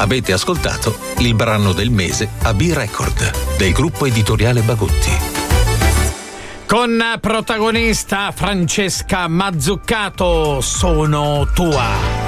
Avete ascoltato il brano del mese a B-Record del gruppo editoriale Bagutti. Con protagonista Francesca Mazzuccato, Sono tua.